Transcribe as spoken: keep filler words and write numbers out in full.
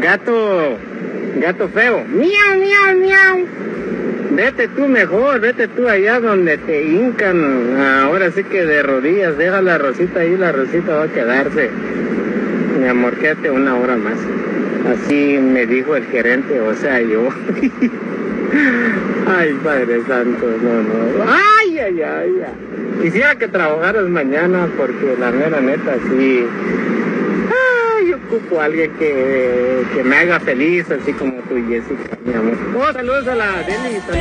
Gato, gato feo. Miau, miau, miau. Vete tú mejor, vete tú allá donde te hincan. Ahora sí que de rodillas, deja la Rosita ahí, la Rosita va a quedarse. Mi amor, quédate una hora más. Así me dijo el gerente, o sea, yo. Ay, Padre Santo, no, no. Ay, ay, ay, ay. Quisiera que trabajaras mañana porque la mera neta sí. Ay, yo ocupo a alguien que, que me haga feliz, así como tú, Jessica, mi amor. Oh, saludos a la Deli, saludos.